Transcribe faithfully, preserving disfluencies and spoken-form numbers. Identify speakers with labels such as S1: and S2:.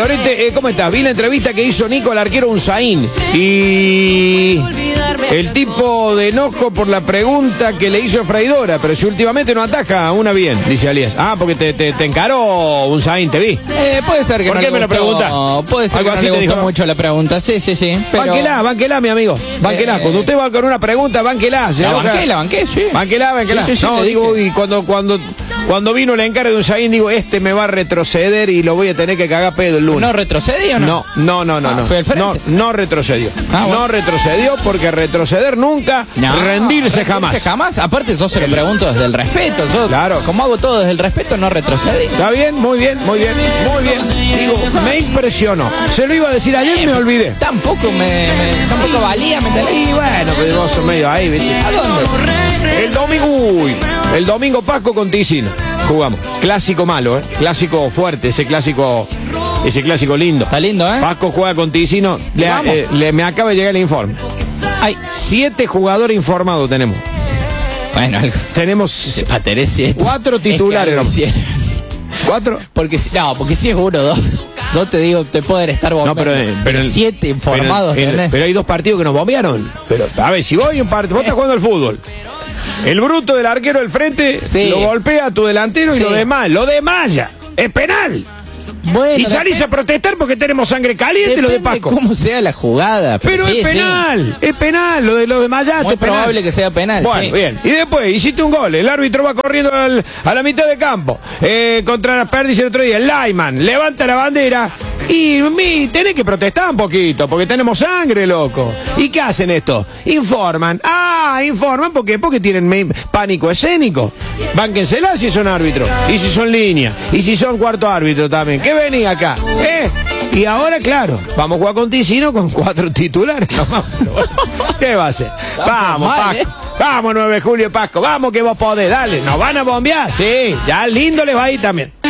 S1: Lorete, eh, ¿cómo estás? Vi la entrevista que hizo Nico al arquero Unzaín. Y el tipo de enojo por la pregunta que le hizo Freidora, pero si últimamente no ataja una bien, dice Alias. Ah, porque te, te, te encaró Unzaín, te vi.
S2: Eh, puede ser que
S1: ¿Por
S2: no
S1: qué
S2: le
S1: me lo
S2: gustó,
S1: preguntas?
S2: Puede ser
S1: Algo
S2: que no
S1: así
S2: le
S1: te
S2: gustó
S1: dijo, ¿no?
S2: mucho la pregunta. Sí, sí, sí. Pero...
S1: Banquelá, banquelá, mi amigo. Banquelá.
S2: Eh,
S1: Cuando usted va con una pregunta, banquelá.
S2: La banqué, la banqué, sí.
S1: Banquelá, banquelá.
S2: Sí, sí, sí,
S1: no,
S2: te
S1: digo,
S2: dije.
S1: y cuando, cuando, cuando vino el encargo de Unzaín, digo, este me va a retroceder y lo voy a tener que cagar pedo el lunes.
S2: ¿No retrocedió o no?
S1: No, no, no, no.
S2: Ah,
S1: no.
S2: fue al frente.
S1: No, no retrocedió.
S2: Ah, bueno.
S1: No retrocedió porque retroceder nunca,
S2: No,
S1: rendirse jamás.
S2: Rendirse jamás. Aparte, yo se lo pregunto desde el respeto. Yo,
S1: Claro.
S2: como hago todo desde el respeto, no retrocedí.
S1: Está bien, muy bien, muy bien, muy bien. Digo, me impresionó. Se lo iba a decir ayer y me olvidé.
S2: Tampoco me, me- tampoco valía, ¿me entendés?
S1: Y bueno, pero vos sos medio ahí, ¿viste?
S2: ¿A dónde?
S1: El domingo, uy, el domingo Pasco con Ticino. Jugamos. Clásico malo, ¿eh? Clásico fuerte, ese clásico, ese clásico lindo.
S2: Está lindo, ¿eh?
S1: Pasco juega con Ticino. Le,
S2: Vamos.
S1: eh, le- me acaba de llegar el informe.
S2: Ay,
S1: Siete jugadores informados tenemos.
S2: bueno, algo.
S1: Tenemos
S2: Pa' tener siete.
S1: cuatro
S2: Es que
S1: titulares,
S2: algo
S1: ¿no?
S2: hicieron.
S1: cuatro.
S2: Porque si, no, porque si es uno o dos, yo te digo, te pueden estar bombeando.
S1: No, pero, eh,
S2: pero,
S1: pero-
S2: siete informados
S1: pero,
S2: tenés.
S1: pero hay dos partidos que nos bombearon. Pero, a ver, si voy un partido, vos estás jugando al fútbol. El bruto del arquero del frente
S2: Sí.
S1: lo golpea a tu delantero y
S2: Sí.
S1: lo demás, lo demás ya. Es penal.
S2: Bueno,
S1: Y salís a protestar porque tenemos sangre caliente, lo de
S2: depende
S1: Paco.
S2: cómo sea la jugada. Pero,
S1: Pero
S2: sí,
S1: es
S2: sí.
S1: penal, es penal, lo de lo de Mayate.
S2: Muy
S1: es penal.
S2: probable que sea penal.
S1: Bueno,
S2: sí.
S1: bien. Y después hiciste un gol. El árbitro va corriendo al- a la mitad de campo. Eh, contra la pérdida el otro día. El Lyman levanta la bandera. Y mi, tenés que protestar un poquito, porque tenemos sangre, loco. ¿Y qué hacen esto? Informan. Ah, informan, ¿por qué? Porque tienen me- pánico escénico. Bánquensela si son árbitros. Y si son línea. Y si son cuarto árbitro también. ¿Qué venís acá? ¿Eh? Y ahora, claro, vamos a jugar con Ticino con cuatro titulares. No, ¿qué va a hacer? Vamos,
S2: mal,
S1: Paco.
S2: ¿eh?
S1: Vamos, nueve de julio, Pasco. Vamos que vos podés. Dale, ¿nos van a bombear? Sí, ya lindo les va a ir también.